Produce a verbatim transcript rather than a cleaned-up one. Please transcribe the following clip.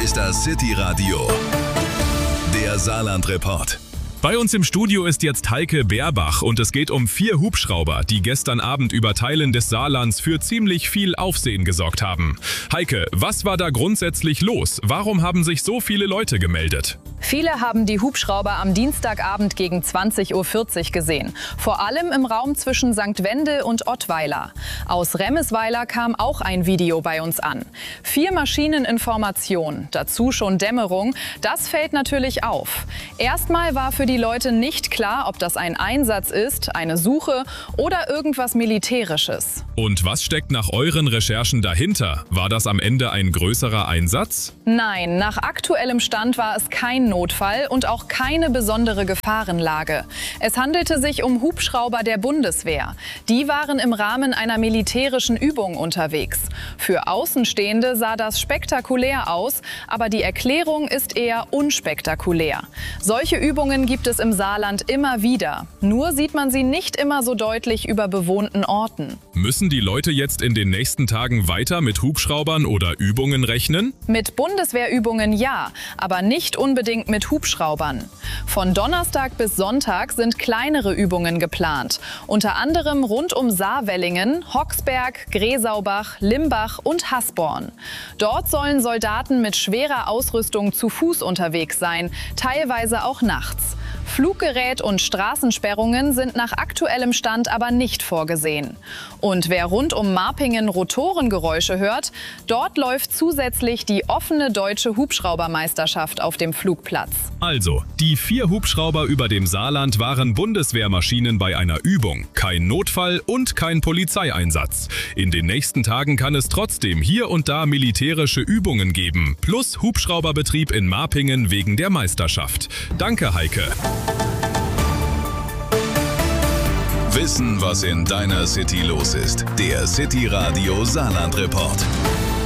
ist das City Radio, der Saarland-Report. Bei uns im Studio ist jetzt Heike Beerbach und es geht um vier Hubschrauber, die gestern Abend über Teilen des Saarlands für ziemlich viel Aufsehen gesorgt haben. Heike, was war da grundsätzlich los? Warum haben sich so viele Leute gemeldet? Viele haben die Hubschrauber am Dienstagabend gegen zwanzig Uhr vierzig gesehen. Vor allem im Raum zwischen Sankt Wende und Ottweiler. Aus Remmisweiler kam auch ein Video bei uns an. Vier Maschinen in Formation, dazu schon Dämmerung. Das fällt natürlich auf. Erstmal war für die Leute nicht klar, ob das ein Einsatz ist, eine Suche oder irgendwas Militärisches. Und was steckt nach euren Recherchen dahinter? War das am Ende ein größerer Einsatz? Nein, nach aktuellem Stand war es kein Notfall und auch keine besondere Gefahrenlage. Es handelte sich um Hubschrauber der Bundeswehr. Die waren im Rahmen einer militärischen Übung unterwegs. Für Außenstehende sah das spektakulär aus, aber die Erklärung ist eher unspektakulär. Solche Übungen gibt es im Saarland immer wieder. Nur sieht man sie nicht immer so deutlich über bewohnten Orten. Müssen die Leute jetzt in den nächsten Tagen weiter mit Hubschraubern oder Übungen rechnen? Mit Bundeswehrübungen ja, aber nicht unbedingt mit Hubschraubern. Von Donnerstag bis Sonntag sind kleinere Übungen geplant. Unter anderem rund um Saarwellingen, Hoxberg, Gresaubach, Limbach und Hasborn. Dort sollen Soldaten mit schwerer Ausrüstung zu Fuß unterwegs sein, teilweise auch nachts. Fluggerät und Straßensperrungen sind nach aktuellem Stand aber nicht vorgesehen. Und wer rund um Marpingen Rotorengeräusche hört, dort läuft zusätzlich die offene deutsche Hubschraubermeisterschaft auf dem Flugplatz. Also, die vier Hubschrauber über dem Saarland waren Bundeswehrmaschinen bei einer Übung. Kein Notfall und kein Polizeieinsatz. In den nächsten Tagen kann es trotzdem hier und da militärische Übungen geben. Plus Hubschrauberbetrieb in Marpingen wegen der Meisterschaft. Danke, Heike. Wissen, was in deiner City los ist. Der City Radio Saarland Report.